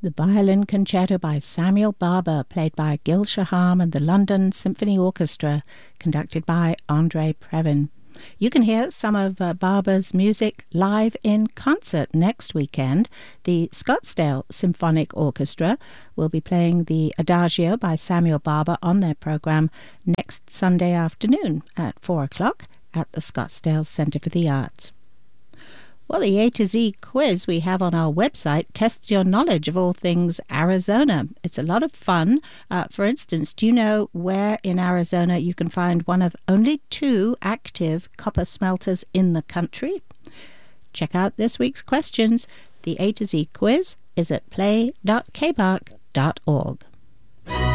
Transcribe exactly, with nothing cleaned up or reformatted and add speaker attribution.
Speaker 1: The Violin Concerto by Samuel Barber, played by Gil Shaham and the London Symphony Orchestra, conducted by Andre Previn. You can hear some of uh, Barber's music live in concert next weekend. The Scottsdale Symphonic Orchestra will be playing the Adagio by Samuel Barber on their program next Sunday afternoon at four o'clock at the Scottsdale Center for the Arts. Well, the A to Z quiz we have on our website tests your knowledge of all things Arizona. It's a lot of fun. Uh, for instance, do you know where in Arizona you can find one of only two active copper smelters in the country? Check out this week's questions. The A to Z quiz is at play dot k b a r c dot org.